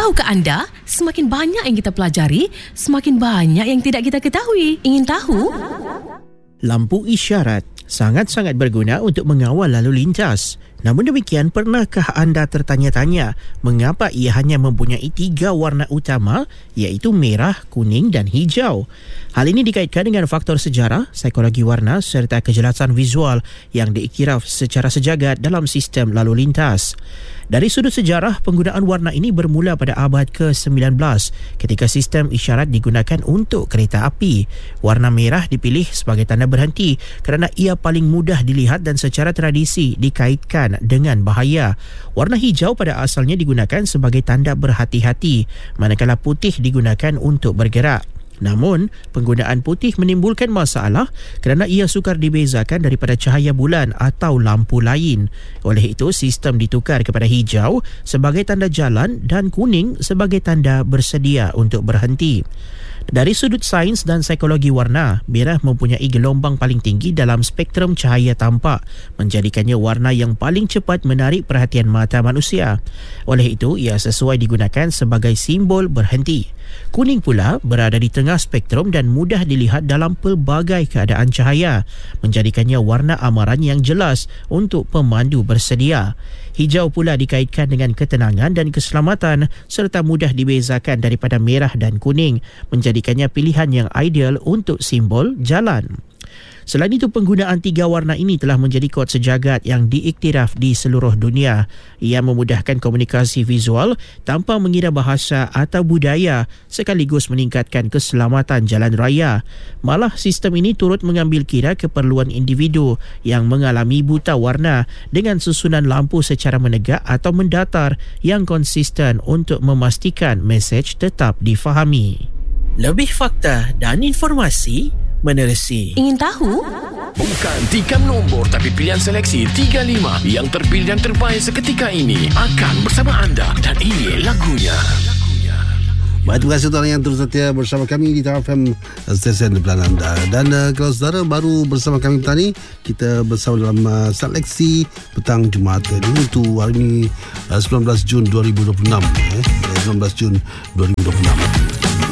Tahukah anda, semakin banyak yang kita pelajari, semakin banyak yang tidak kita ketahui. Ingin tahu? Lampu isyarat sangat-sangat berguna untuk mengawal lalu lintas. Namun demikian, pernahkah anda tertanya-tanya mengapa ia hanya mempunyai 3 warna utama, iaitu merah, kuning dan hijau? Hal ini dikaitkan dengan faktor sejarah, psikologi warna serta kejelasan visual yang diiktiraf secara sejagat dalam sistem lalu lintas. Dari sudut sejarah, penggunaan warna ini bermula pada abad ke-19 ketika sistem isyarat digunakan untuk kereta api. Warna merah dipilih sebagai tanda berhenti kerana ia paling mudah dilihat dan secara tradisi dikaitkan dengan bahaya. Warna hijau pada asalnya digunakan sebagai tanda berhati-hati, manakala putih digunakan untuk bergerak. Namun, penggunaan putih menimbulkan masalah kerana ia sukar dibezakan daripada cahaya bulan atau lampu lain. Oleh itu, sistem ditukar kepada hijau sebagai tanda jalan dan kuning sebagai tanda bersedia untuk berhenti. Dari sudut sains dan psikologi warna, merah mempunyai gelombang paling tinggi dalam spektrum cahaya tampak, menjadikannya warna yang paling cepat menarik perhatian mata manusia. Oleh itu, ia sesuai digunakan sebagai simbol berhenti. Kuning pula berada di tengah spektrum dan mudah dilihat dalam pelbagai keadaan cahaya, menjadikannya warna amaran yang jelas untuk pemandu bersedia. Hijau pula dikaitkan dengan ketenangan dan keselamatan serta mudah dibezakan daripada merah dan kuning, menjadikannya pilihan yang ideal untuk simbol jalan. Selain itu, penggunaan 3 warna ini telah menjadi kod sejagat yang diiktiraf di seluruh dunia. Ia memudahkan komunikasi visual tanpa mengira bahasa atau budaya, sekaligus meningkatkan keselamatan jalan raya. Malah, sistem ini turut mengambil kira keperluan individu yang mengalami buta warna dengan susunan lampu secara menegak atau mendatar yang konsisten untuk memastikan mesej tetap difahami. Lebih fakta dan informasi menerusi. Ingin tahu? Bukan tikam nombor tapi pilihan seleksi 35 yang terpilih dan terbaik seketika ini akan bersama anda dan ini lagunya. Baik, terima kasih tuan yang terus setia bersama kami di Tara FM stesen di belakang anda. Dan kalau saudara baru bersama kami petani, kita bersama dalam seleksi petang Jumaat ini untuk hari ini 19 Jun 2026. 19 Jun 2026.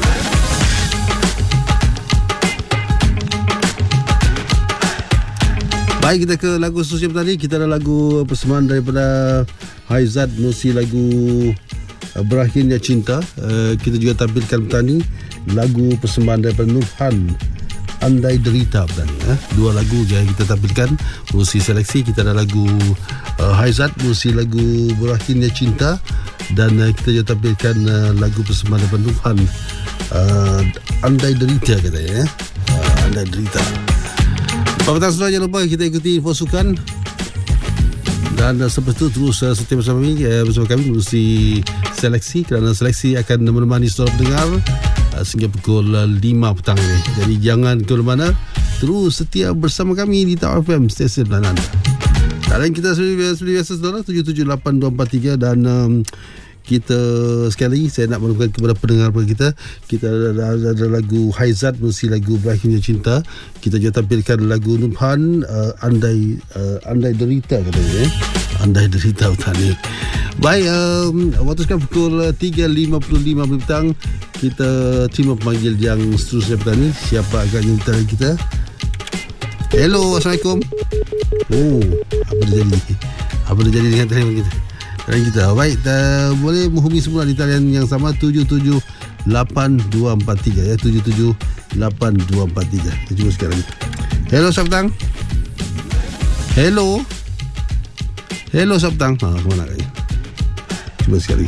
Baik, kita ke lagu sosial tadi. Kita ada lagu persembahan daripada Haizat, musi lagu Berakhirnya Cinta. Kita juga tampilkan petani lagu persembahan daripada Nurhan, Andai Derita petani. Dua lagu yang kita tampilkan musi seleksi. Kita ada lagu Haizat, musi lagu Berakhirnya Cinta, dan kita juga tampilkan lagu persembahan daripada Nurhan, Andai Derita katanya. Andai Derita. Selamat petang semua, jangan lupa kita ikuti info sukan. Dan selepas itu terus setia bersama kami menerusi seleksi, kerana seleksi akan menemani saudara pendengar sehingga pukul 5 petang ini. Jadi jangan ke mana-mana, terus setia bersama kami di Tara FM stesen pelayanan anda. Dan kita seperti biasa saudara 778243, dan kita sekali lagi saya nak menemukan kepada pendengar kita ada lagu Haizat, musi lagu Berakhirnya Cinta. Kita juga tampilkan lagu Nurhan, Andai Derita katanya. Andai Derita utani. Baik, waktu sekarang pukul 3.55 petang. Kita terima pemanggil yang seterusnya petani. Siapa agaknya petani kita? Hello, Assalamualaikum. Apa dia jadi dengan telefon kita? Dan kita baik, boleh menghubungi semula di talian yang sama 778243 ya, 778243. Kita cuba sekarang. Hello, Sabtang. Hello, Sabtang. Kemana kayaknya? Cuba sekali.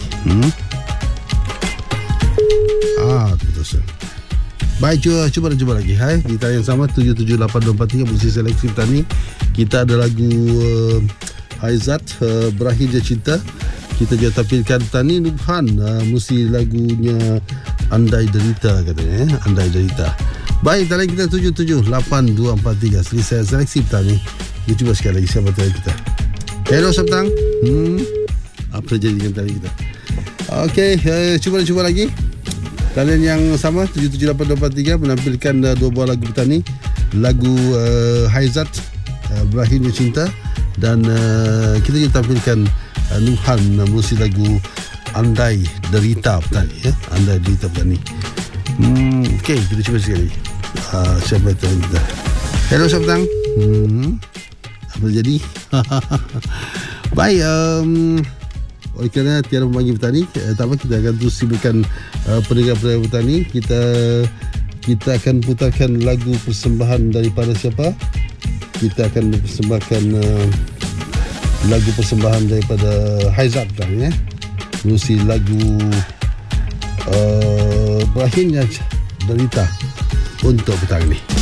Betul. Baik, cuba lagi. Hai, di talian yang sama 778243 posisi seleksi petani. Kita ada lagu Haizat, Berakhirnya Cinta. Kita juga tampilkan petani Nurhan, musi lagunya Andai Derita katanya. Andai Derita. Baik, talian kita 778243. Selesai seleksi petani. Kita cuba sekali lagi siapa talian kita. Hello, Sabtang. Apa terjadi dengan talian kita? Okey, cuba lagi. Talian yang sama 778243 menampilkan dua buah lagu petani. Lagu Haizat, Berakhirnya Cinta, dan kita juga tampilkan Nurhan, musi lagu Andai Derita Petani ya. Andai Derita Petani. Okey, kita cuba sekali. Siapa itu kita? Hello, selamat petang. Apa jadi? Baik, oleh kerana tiada memanggil petani, tak apa, kita akan terus sibukkan pendengar-pendengar petani. Kita akan putarkan lagu persembahan daripada siapa? Kita akan persembahkan lagu persembahan daripada Haizat petani ya. Menerusi lagu berakhirnya Derita untuk petang ni.